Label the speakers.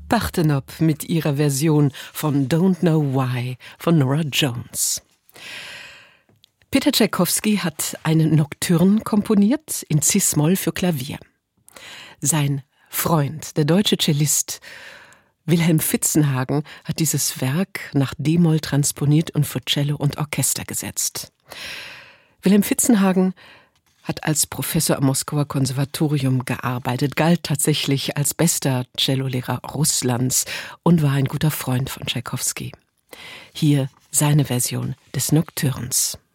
Speaker 1: Parthenop mit ihrer Version von Don't Know Why von Norah Jones. Peter Tschaikowski hat eine Nocturne komponiert in Cis-Moll für Klavier. Sein Freund, der deutsche Cellist Wilhelm Fitzenhagen, hat dieses Werk nach d-Moll transponiert und für Cello und Orchester gesetzt. Wilhelm Fitzenhagen hat als Professor am Moskauer Konservatorium gearbeitet, galt tatsächlich als bester Cellolehrer Russlands und war ein guter Freund von Tschaikowski. Hier seine Version des Nocturnes.